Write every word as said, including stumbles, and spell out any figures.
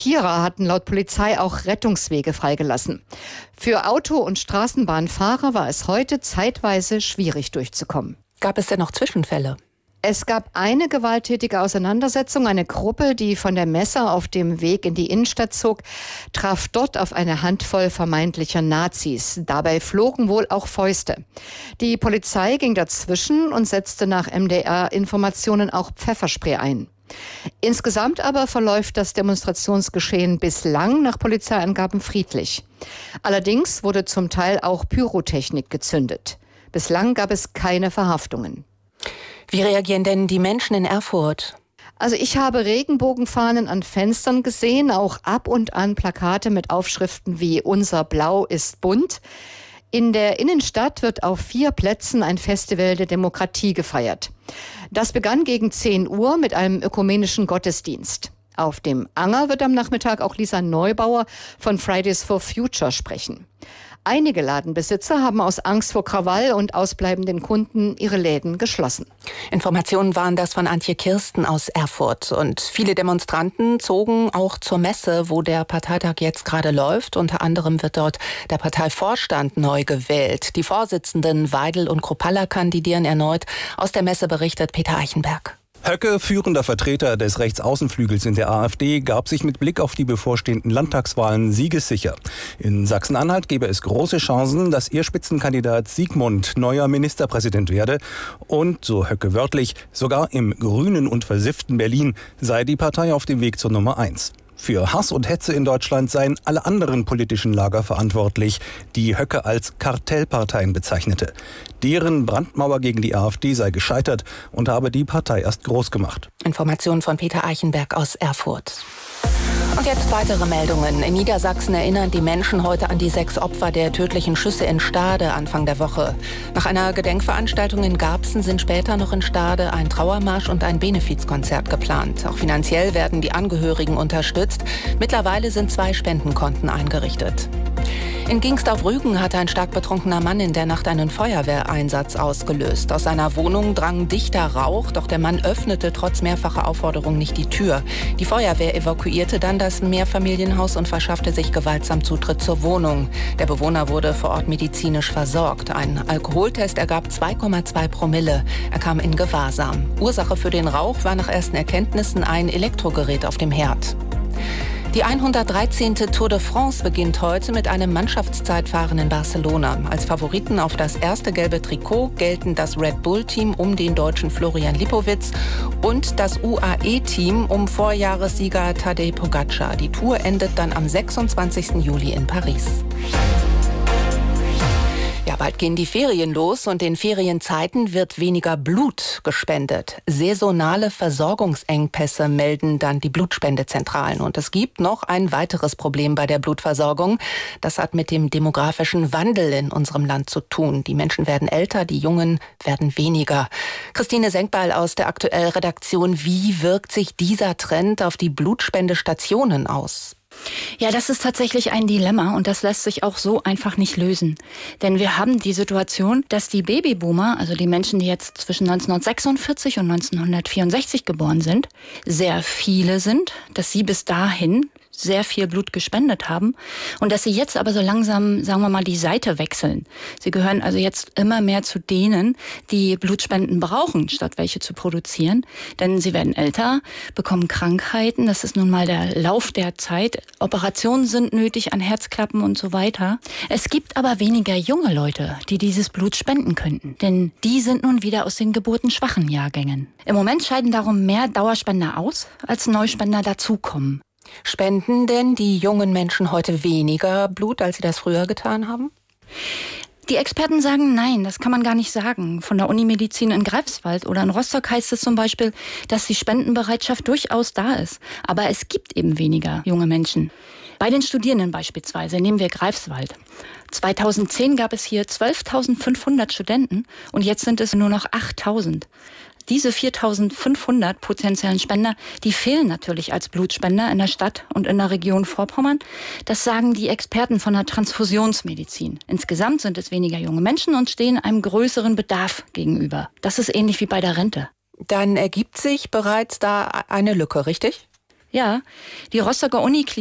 Tiere hatten laut Polizei auch Rettungswege freigelassen. Für Auto- und Straßenbahnfahrer war es heute zeitweise schwierig durchzukommen. Gab es denn noch Zwischenfälle? Es gab eine gewalttätige Auseinandersetzung. Eine Gruppe, die von der Messe auf dem Weg in die Innenstadt zog, traf dort auf eine Handvoll vermeintlicher Nazis. Dabei flogen wohl auch Fäuste. Die Polizei ging dazwischen und setzte nach M D R-Informationen auch Pfefferspray ein. Insgesamt aber verläuft das Demonstrationsgeschehen bislang nach Polizeiangaben friedlich. Allerdings wurde zum Teil auch Pyrotechnik gezündet. Bislang gab es keine Verhaftungen. Wie reagieren denn die Menschen in Erfurt? Also ich habe Regenbogenfahnen an Fenstern gesehen, auch ab und an Plakate mit Aufschriften wie "Unser Blau ist bunt". In der Innenstadt wird auf vier Plätzen ein Festival der Demokratie gefeiert. Das begann gegen zehn Uhr mit einem ökumenischen Gottesdienst. Auf dem Anger wird am Nachmittag auch Lisa Neubauer von Fridays for Future sprechen. Einige Ladenbesitzer haben aus Angst vor Krawall und ausbleibenden Kunden ihre Läden geschlossen. Informationen waren das von Antje Kirsten aus Erfurt. Und viele Demonstranten zogen auch zur Messe, wo der Parteitag jetzt gerade läuft. Unter anderem wird dort der Parteivorstand neu gewählt. Die Vorsitzenden Weidel und Kruppalla kandidieren erneut. Aus der Messe berichtet Peter Eichenberg. Höcke, führender Vertreter des Rechtsaußenflügels in der AfD, gab sich mit Blick auf die bevorstehenden Landtagswahlen siegessicher. In Sachsen-Anhalt gäbe es große Chancen, dass ihr Spitzenkandidat Siegmund neuer Ministerpräsident werde. Und, so Höcke wörtlich, sogar im grünen und versifften Berlin sei die Partei auf dem Weg zur Nummer eins. Für Hass und Hetze in Deutschland seien alle anderen politischen Lager verantwortlich, die Höcke als Kartellparteien bezeichnete. Deren Brandmauer gegen die AfD sei gescheitert und habe die Partei erst groß gemacht. Informationen von Peter Eichenberg aus Erfurt. Und jetzt weitere Meldungen. In Niedersachsen erinnern die Menschen heute an die sechs Opfer der tödlichen Schüsse in Stade Anfang der Woche. Nach einer Gedenkveranstaltung in Garbsen sind später noch in Stade ein Trauermarsch und ein Benefizkonzert geplant. Auch finanziell werden die Angehörigen unterstützt. Mittlerweile sind zwei Spendenkonten eingerichtet. In Gingst auf Rügen hat ein stark betrunkener Mann in der Nacht einen Feuerwehreinsatz ausgelöst. Aus seiner Wohnung drang dichter Rauch, doch der Mann öffnete trotz mehrfacher Aufforderung nicht die Tür. Die Feuerwehr evakuierte dann das Mehrfamilienhaus und verschaffte sich gewaltsam Zutritt zur Wohnung. Der Bewohner wurde vor Ort medizinisch versorgt. Ein Alkoholtest ergab zwei Komma zwei Promille. Er kam in Gewahrsam. Ursache für den Rauch war nach ersten Erkenntnissen ein Elektrogerät auf dem Herd. Die hundertdreizehnte Tour de France beginnt heute mit einem Mannschaftszeitfahren in Barcelona. Als Favoriten auf das erste gelbe Trikot gelten das Red Bull-Team um den Deutschen Florian Lipowitz und das U A E-Team um Vorjahressieger Tadej Pogacar. Die Tour endet dann am sechsundzwanzigsten Juli in Paris. Ja, bald gehen die Ferien los und in Ferienzeiten wird weniger Blut gespendet. Saisonale Versorgungsengpässe melden dann die Blutspendezentralen. Und es gibt noch ein weiteres Problem bei der Blutversorgung. Das hat mit dem demografischen Wandel in unserem Land zu tun. Die Menschen werden älter, die Jungen werden weniger. Christine Senkbeil aus der Aktuell-Redaktion. Wie wirkt sich dieser Trend auf die Blutspendestationen aus? Ja, das ist tatsächlich ein Dilemma und das lässt sich auch so einfach nicht lösen. Denn wir haben die Situation, dass die Babyboomer, also die Menschen, die jetzt zwischen neunzehnhundertsechsundvierzig und neunzehnhundertvierundsechzig geboren sind, sehr viele sind, dass sie bis dahin sehr viel Blut gespendet haben und dass sie jetzt aber so langsam, sagen wir mal, die Seite wechseln. Sie gehören also jetzt immer mehr zu denen, die Blutspenden brauchen, statt welche zu produzieren. Denn sie werden älter, bekommen Krankheiten, das ist nun mal der Lauf der Zeit. Operationen sind nötig an Herzklappen und so weiter. Es gibt aber weniger junge Leute, die dieses Blut spenden könnten. Denn die sind nun wieder aus den geburtenschwachen Jahrgängen. Im Moment scheiden darum mehr Dauerspender aus, als Neuspender dazukommen. Spenden denn die jungen Menschen heute weniger Blut, als sie das früher getan haben? Die Experten sagen nein, das kann man gar nicht sagen. Von der Unimedizin in Greifswald oder in Rostock heißt es zum Beispiel, dass die Spendenbereitschaft durchaus da ist. Aber es gibt eben weniger junge Menschen. Bei den Studierenden beispielsweise, nehmen wir Greifswald. zweitausendzehn gab es hier zwölftausendfünfhundert Studenten und jetzt sind es nur noch achttausend. Diese viertausendfünfhundert potenziellen Spender, die fehlen natürlich als Blutspender in der Stadt und in der Region Vorpommern. Das sagen die Experten von der Transfusionsmedizin. Insgesamt sind es weniger junge Menschen und stehen einem größeren Bedarf gegenüber. Das ist ähnlich wie bei der Rente. Dann ergibt sich bereits da eine Lücke, richtig? Ja, die Rostocker Uniklinik